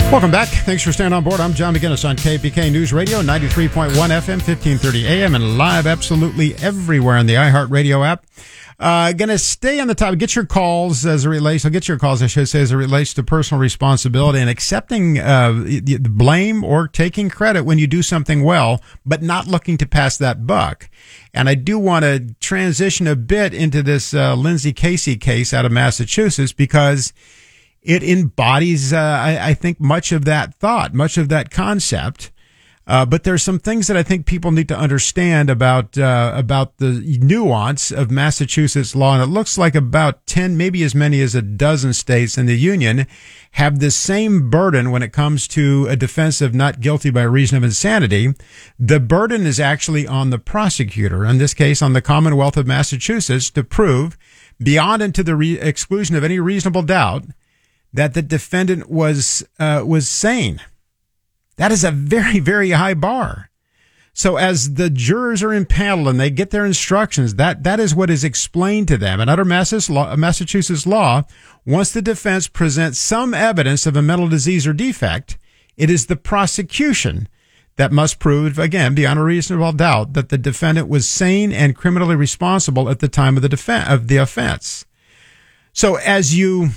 Welcome back. Thanks for staying on board. I'm John McGinnis on KPK News Radio, 93.1 FM, 1530 AM, and live absolutely everywhere on the iHeartRadio app. Going to stay on the topic. Get your calls as it relates. I'll get your calls, I should say, as it relates to personal responsibility and accepting the blame or taking credit when you do something well, but not looking to pass that buck. And I do want to transition a bit into this Lindsay Casey case out of Massachusetts because it embodies, I think, much of that thought, much of that concept. But there's some things that I think people need to understand about the nuance of Massachusetts law. And it looks like about 10, maybe as many as a dozen states in the union have the same burden when it comes to a defense of not guilty by reason of insanity. The burden is actually on the prosecutor, in this case on the Commonwealth of Massachusetts, to prove beyond and to the exclusion of any reasonable doubt that the defendant was sane. That is a very, very high bar. So as the jurors are impaneled and they get their instructions, that is what is explained to them. And under Massachusetts law, once the defense presents some evidence of a mental disease or defect, it is the prosecution that must prove, again, beyond a reasonable doubt, that the defendant was sane and criminally responsible at the time of the offense. So as you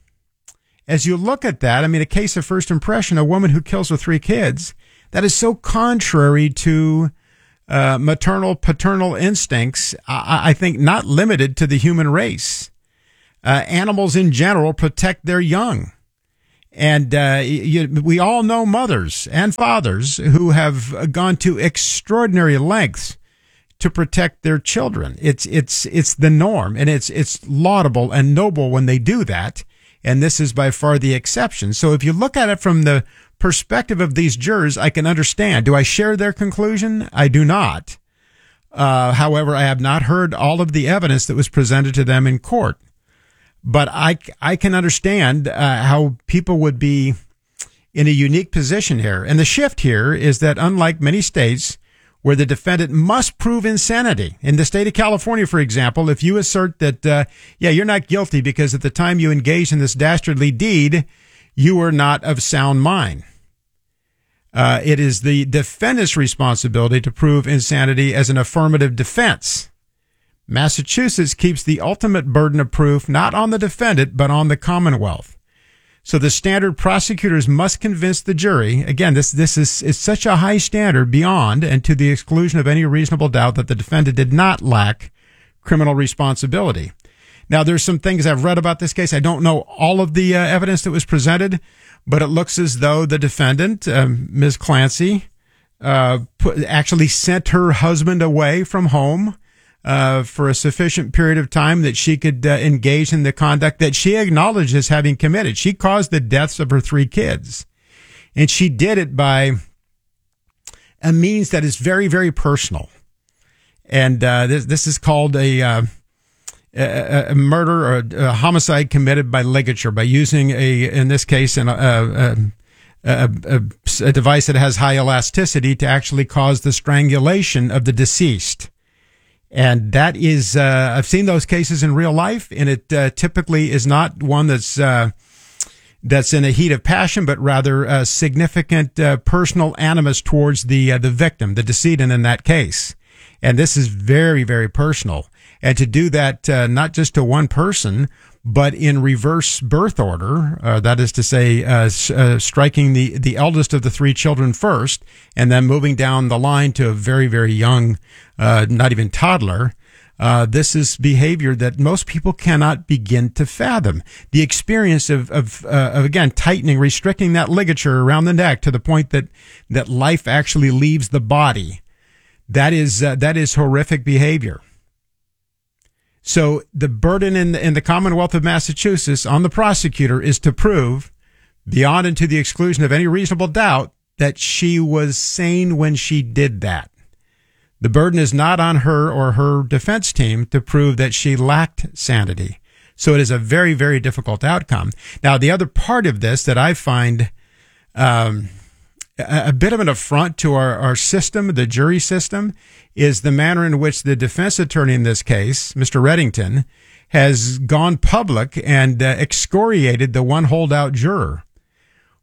look at that, I mean, a case of first impression, a woman who kills her 3 kids, that is so contrary to maternal, paternal instincts, I think not limited to the human race. Animals in general protect their young. And we all know mothers and fathers who have gone to extraordinary lengths to protect their children. It's the norm, and it's laudable and noble when they do that. And this is by far the exception. So if you look at it from the perspective of these jurors, I can understand. Do I share their conclusion? I do not. However, I have not heard all of the evidence that was presented to them in court. But I can understand how people would be in a unique position here. And the shift here is that unlike many states where the defendant must prove insanity. In the state of California, for example, if you assert that, you're not guilty because at the time you engaged in this dastardly deed, you were not of sound mind. It is the defendant's responsibility to prove insanity as an affirmative defense. Massachusetts keeps the ultimate burden of proof not on the defendant, but on the Commonwealth. So the standard prosecutors must convince the jury. Again, this is such a high standard beyond and to the exclusion of any reasonable doubt that the defendant did not lack criminal responsibility. Now, there's some things I've read about this case. I don't know all of the evidence that was presented, but it looks as though the defendant, Ms. Clancy, actually sent her husband away from home for a sufficient period of time that she could engage in the conduct that she acknowledged as having committed. She caused the deaths of her 3 kids. And she did it by a means that is very, very personal. And this is called a murder or a homicide committed by ligature, by using in this case, a device that has high elasticity to actually cause the strangulation of the deceased. And that is, I've seen those cases in real life, and it typically is not one that's in a heat of passion, but rather a significant personal animus towards the victim, the decedent in that case. And this is very, very personal. And to do that not just to one person, but in reverse birth order, that is to say, striking the eldest of the 3 children first, and then moving down the line to a very, very young, not even toddler. This is behavior that most people cannot begin to fathom. The experience of again, tightening, restricting that ligature around the neck to the point that life actually leaves the body. That is horrific behavior. So the burden in the Commonwealth of Massachusetts on the prosecutor is to prove, beyond and to the exclusion of any reasonable doubt, that she was sane when she did that. The burden is not on her or her defense team to prove that she lacked sanity. So it is a very, very difficult outcome. Now, the other part of this that I find a bit of an affront to our system, the jury system, is the manner in which the defense attorney in this case, Mr. Reddington, has gone public and excoriated the one holdout juror.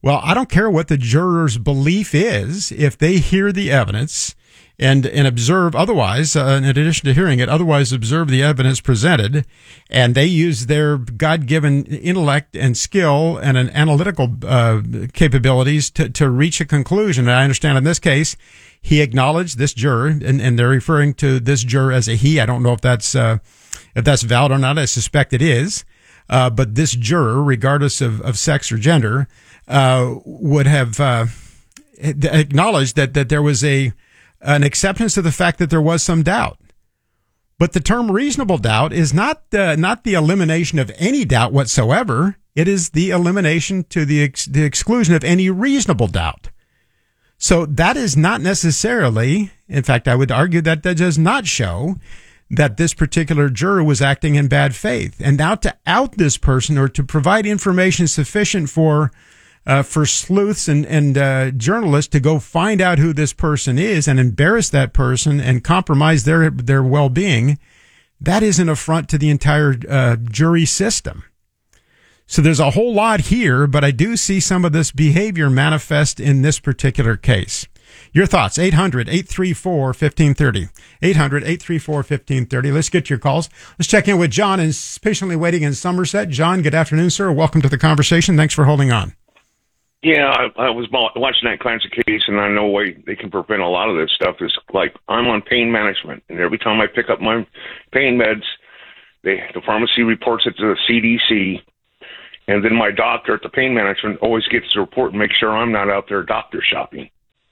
Well, I don't care what the juror's belief is. If they hear the evidence and observe otherwise, in addition to hearing it, otherwise observe the evidence presented, and they use their God-given intellect and skill and an analytical capabilities to reach a conclusion. And I understand in this case, he acknowledged, this juror, and they're referring to this juror as a he. I don't know if that's valid or not. I suspect it is. But this juror, regardless of sex or gender, would have acknowledged that there was an acceptance of the fact that there was some doubt. But the term reasonable doubt is not the elimination of any doubt whatsoever. It is the elimination to the exclusion of any reasonable doubt. So that is not necessarily, in fact, I would argue that does not show that this particular juror was acting in bad faith. And now to out this person or to provide information sufficient for sleuths and journalists to go find out who this person is and embarrass that person and compromise their well-being, that is an affront to the entire jury system. So there's a whole lot here, but I do see some of this behavior manifest in this particular case. Your thoughts, 800-834-1530. 800-834-1530. Let's get your calls. Let's check in with John, who's patiently waiting in Somerset. John, good afternoon, sir. Welcome to the conversation. Thanks for holding on. Yeah, I was watching that Clancy case, and I know way they can prevent a lot of this stuff. Is like, I'm on pain management, and every time I pick up my pain meds, the pharmacy reports it to the CDC, and then my doctor at the pain management always gets the report and makes sure I'm not out there doctor shopping.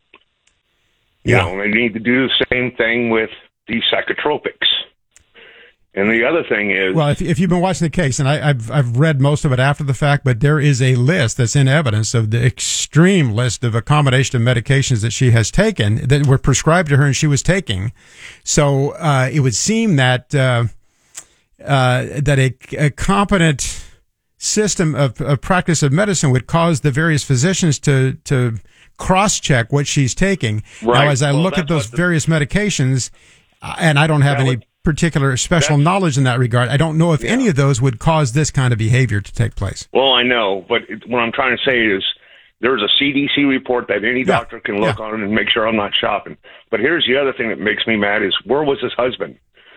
Yeah. You know, they need to do the same thing with these psychotropics. And the other thing is, well, if you've been watching the case, and I've read most of it after the fact, but there is a list that's in evidence of the extreme list of a combination of medications that she has taken that were prescribed to her and she was taking. So it would seem that that a competent system of practice of medicine would cause the various physicians to cross-check what she's taking. Right. Now, as I look at those various medications, and I don't have any particular special knowledge in that regard, I don't know if any of those would cause this kind of behavior to take place. Well, I know, but what I'm trying to say is there's a CDC report that any doctor can look on and make sure I'm not shopping. But here's the other thing that makes me mad is, where was his husband?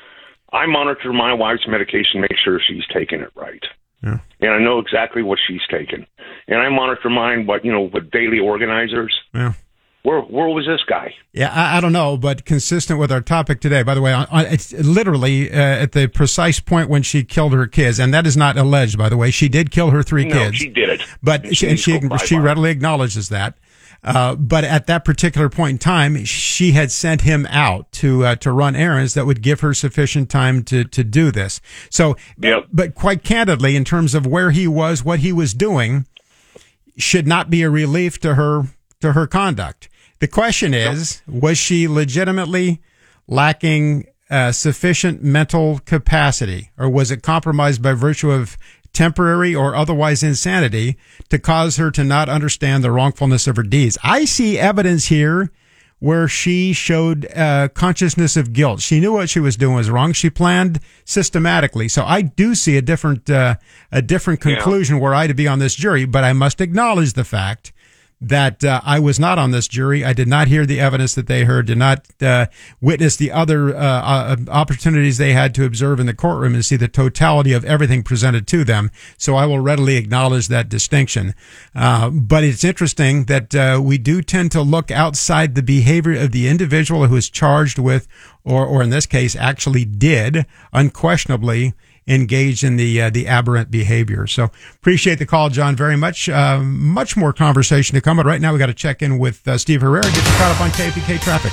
I monitor my wife's medication, make sure she's taking it right. Yeah. And I know exactly what she's taking. And I monitor mine, with daily organizers. Yeah. Where was this guy? Yeah, I don't know, but consistent with our topic today, by the way, it's literally at the precise point when she killed her kids, and that is not alleged, by the way. She did kill her three kids. No, she did it. But she readily acknowledges that. But at that particular point in time, she had sent him out to run errands that would give her sufficient time to do this. So, but quite candidly, in terms of where he was, what he was doing, should not be a relief to her conduct. The question is, was she legitimately lacking sufficient mental capacity, or was it compromised by virtue of temporary or otherwise insanity to cause her to not understand the wrongfulness of her deeds? I see evidence here where she showed consciousness of guilt. She knew what she was doing was wrong. She planned systematically. So I do see a different conclusion were I to be on this jury, but I must acknowledge the fact that I was not on this jury. I did not hear the evidence that they heard, did not witness the other opportunities they had to observe in the courtroom and see the totality of everything presented to them. So I will readily acknowledge that distinction. But it's interesting that we do tend to look outside the behavior of the individual who is charged with, or in this case, actually did unquestionably engage in the aberrant behavior. So appreciate the call, John, very much. Much more conversation to come. But right now we got to check in with Steve Herrera. Get you caught up on KPK traffic.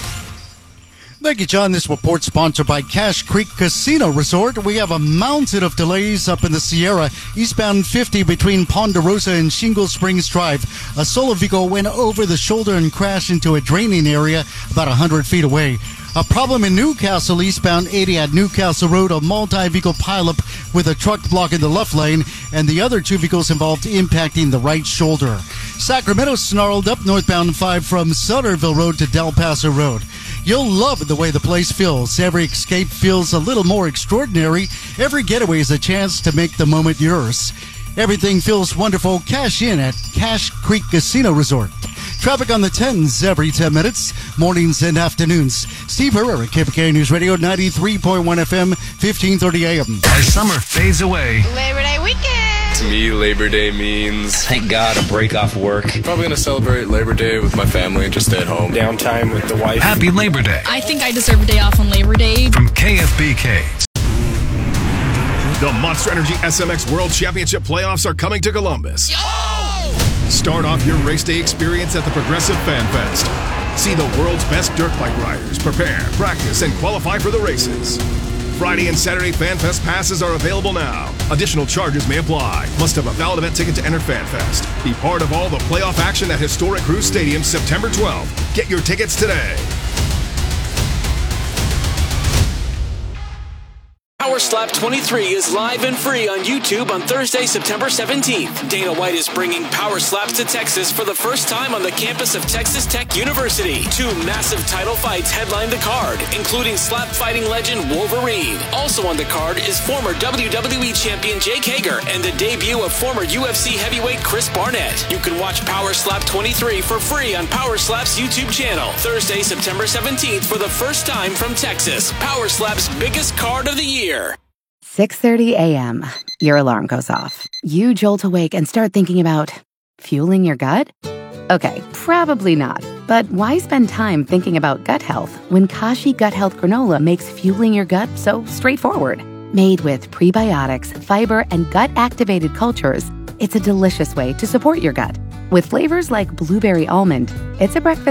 Thank you, John. This report sponsored by Cache Creek Casino Resort. We have a mountain of delays up in the Sierra. Eastbound 50 between Ponderosa and Shingle Springs Drive. A solo vehicle went over the shoulder and crashed into a draining area about 100 feet away. A problem in Newcastle, eastbound 80 at Newcastle Road, a multi-vehicle pileup with a truck blocking the left lane, and the other two vehicles involved impacting the right shoulder. Sacramento snarled up northbound 5 from Sutterville Road to Del Paso Road. You'll love the way the place feels. Every escape feels a little more extraordinary. Every getaway is a chance to make the moment yours. Everything feels wonderful. Cash in at Cache Creek Casino Resort. Traffic on the 10s every 10 minutes, mornings and afternoons. Steve Herrera, KPK News Radio, 93.1 FM, 1530 AM. As summer fades away, Labor Day weekend. To me, Labor Day means thank God a break off work. Probably going to celebrate Labor Day with my family and just stay at home. Downtime with the wife. Happy Labor Day. I think I deserve a day off on Labor Day. From KFBK. The Monster Energy SMX World Championship playoffs are coming to Columbus. Start off your race day experience at the Progressive Fan Fest. See the world's best dirt bike riders prepare, practice, and qualify for the races. Friday and Saturday Fan Fest passes are available now. Additional charges may apply. Must have a valid event ticket to enter Fan Fest. Be part of all the playoff action at historic Cruise Stadium September 12th. Get your tickets today. Power Slap 23 is live and free on YouTube on Thursday, September 17th. Dana White is bringing Power Slaps to Texas for the first time on the campus of Texas Tech University. 2 massive title fights headline the card, including slap fighting legend Wolverine. Also on the card is former WWE champion Jake Hager and the debut of former UFC heavyweight Chris Barnett. You can watch Power Slap 23 for free on Power Slap's YouTube channel. Thursday, September 17th for the first time from Texas. Power Slap's biggest card of the year. 6:30 a.m. Your alarm goes off. You jolt awake and start thinking about fueling your gut? Okay, probably not. But why spend time thinking about gut health when Kashi Gut Health Granola makes fueling your gut so straightforward? Made with prebiotics, fiber, and gut-activated cultures, it's a delicious way to support your gut. With flavors like blueberry almond, it's a breakfast